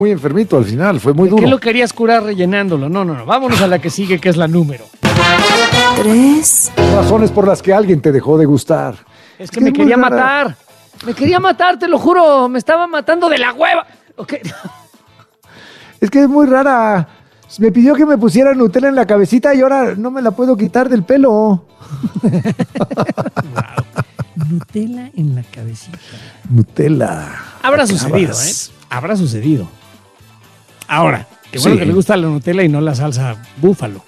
muy enfermito al final, fue muy duro. ¿Qué lo querías curar rellenándolo? No. Vámonos a la que sigue, que es la número 3. Razones por las que alguien te dejó de gustar. Es que me quería matar. Me quería matar, te lo juro. Me estaba matando de la hueva. Okay. Es que es muy rara. Me pidió que me pusiera Nutella en la cabecita y ahora no me la puedo quitar del pelo. Wow. Nutella en la cabecita. Nutella. Habrá Acabas. sucedido, ¿eh? Habrá sucedido. Ahora, qué bueno que le gusta la Nutella y no la salsa búfalo.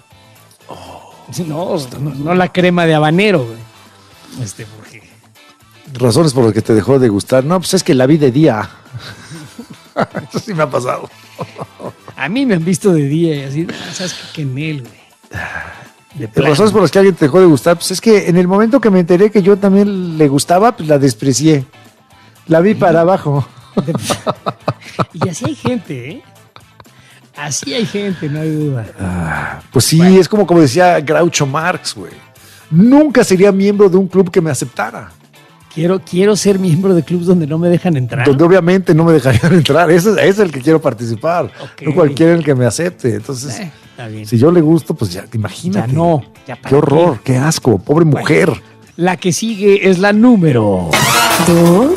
No la crema de habanero, güey. Porque... Razones por las que te dejó de gustar. No, pues es que la vi de día. Eso sí me ha pasado. A mí me han visto de día y así, ¿sabes qué? Que en él, güey. Razones por las que alguien te dejó de gustar. Pues es que en el momento que me enteré que yo también le gustaba, pues la desprecié. La vi para abajo. Y así hay gente, ¿eh? Así hay gente, no hay duda. Pues sí, bueno. Es como decía Groucho Marx, güey. Nunca sería miembro de un club que me aceptara. Quiero ser miembro de clubs donde no me dejan entrar. Donde obviamente no me dejarían entrar. Ese es el que quiero participar. Okay. No cualquiera el que me acepte. Entonces, está bien. Si yo le gusto, pues ya, imagínate. Ya no. Ya qué horror, qué asco, pobre mujer. Bueno, la que sigue es la número 2.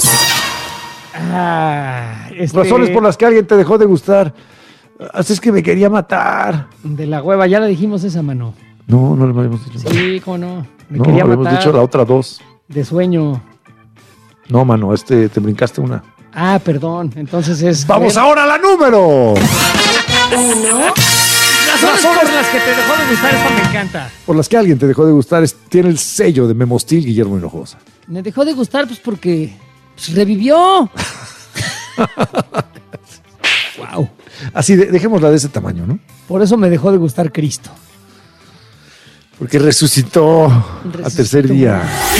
Razones por las que alguien te dejó de gustar. Así es que me quería matar. De la hueva, ya la dijimos esa, mano. No lo habíamos dicho. Sí, cómo no. Me quería matar. Hemos dicho la otra 2. De sueño. No, mano, te brincaste una. Ah, perdón. Entonces es... ¡Vamos ahora a la número! 1. Razones por las que te dejó de gustar, esta me encanta. Por las que alguien te dejó de gustar, tiene el sello de Memostil Guillermo Hinojosa. Me dejó de gustar pues porque revivió. Wow. Así, dejémosla de ese tamaño, ¿no? Por eso me dejó de gustar Cristo. Porque resucitó al tercer día.